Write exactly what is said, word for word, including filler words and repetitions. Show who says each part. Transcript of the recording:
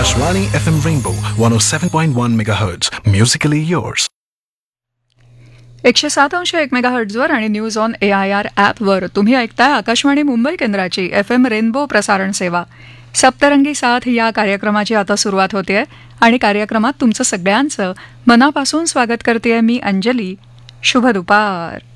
Speaker 1: Akashvani F M Rainbow one oh seven point one megahertz. Musically yours.
Speaker 2: एकशे सात अंश एक मेगा हर्ट्झवर आणि news on A I R ॲपवर तुम्ही ऐकताय आकाशवाणी मुंबई केंद्राची एफ एम रेनबो प्रसारण सेवा. सप्तरंगी साथ या कार्यक्रमाची आता सुरुवात होते आणि कार्यक्रमात तुमचं सगळ्यांचं मनापासून स्वागत करते मी अंजली. शुभ दुपार.